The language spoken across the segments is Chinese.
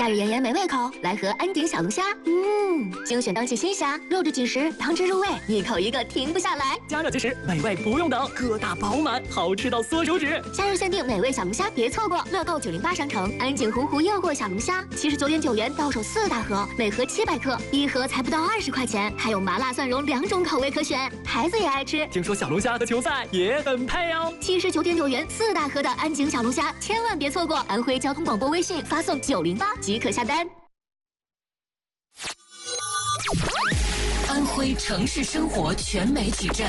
夏日炎炎没胃口，来盒安鼎小龙虾。精选当季新虾，肉质紧实，汤汁入味，一口一个停不下来。 加热即食，美味不用等，个大饱满，好吃到缩手指。 夏日限定美味小龙虾，别错过！乐购908商城，安鼎洪湖诱惑小龙虾，79.9元到手4大盒，每盒700克，一盒才不到20块钱，还有麻辣蒜蓉2种口味可选，孩子也爱吃。 听说小龙虾和球赛也很配哦。 79.9元4大盒的安鼎小龙虾，千万别错过！安徽交通广播微信发送908即可下单。 安徽城市生活全媒体站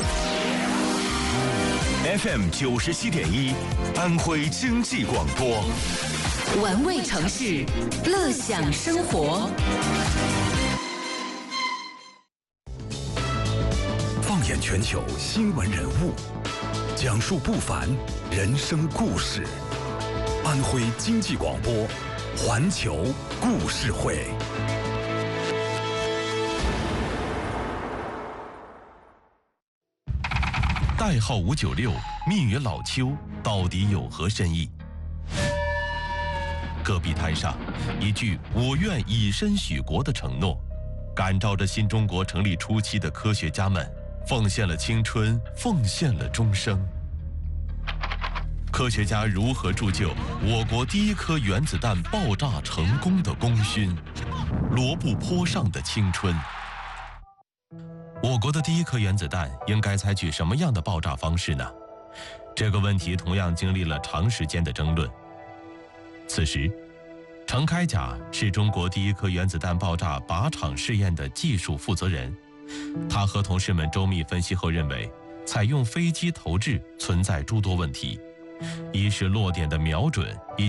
FM 97.1，安徽经济广播， 玩味城市，乐享生活。 放眼全球新闻人物，讲述不凡人生故事。安徽经济广播，环球故事会。代号596，密语老邱到底有何深意？戈壁滩上，一句“我愿以身许国”的承诺，感召着新中国成立初期的科学家们，奉献了青春，奉献了终生。科学家如何铸就我国第一颗原子弹爆炸成功的功勋？罗布泊上的青春。我国的第一颗原子弹应该采取什么样的爆炸方式呢？这个问题同样经历了长时间的争论。此时，程开甲是中国第一颗原子弹爆炸靶场试验的技术负责人。他和同事们周密分析后认为，采用飞机投掷存在诸多问题，一是落点的瞄准以